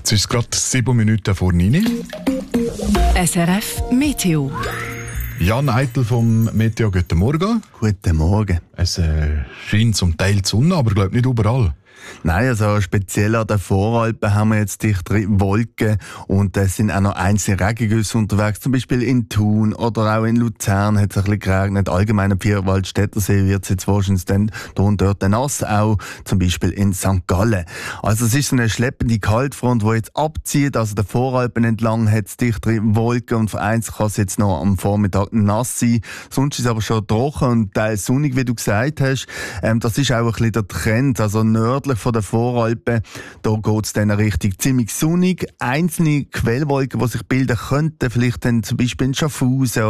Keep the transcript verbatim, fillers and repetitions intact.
Jetzt ist es gerade sieben Minuten vor neun. S R F Meteo. Jan Eitel vom Meteo, guten Morgen. Guten Morgen. Es äh, scheint zum Teil die Sonne, aber ich glaube nicht überall. Nein, also speziell an den Voralpen haben wir jetzt dichtere Wolken und es sind auch noch einzelne Regengüsse unterwegs. Zum Beispiel in Thun oder auch in Luzern hat es ein bisschen geregnet. Allgemein am Vierwaldstättersee wird es jetzt wahrscheinlich dann hier und dort nass, auch zum Beispiel in Sankt Gallen. Also es ist so eine schleppende Kaltfront, die jetzt abzieht. Also der Voralpen entlang hat es dichtere Wolken und vereinzelt kann es jetzt noch am Vormittag nass sein. Sonst ist es aber schon trocken und teils sonnig, wie du gesagt hast. Ähm, das ist auch ein bisschen der Trend. Also nördlich von den Voralpen, da geht es dann richtig ziemlich sonnig. Einzelne Quellwolken, die sich bilden könnten, vielleicht dann zum Beispiel in Schaffhausen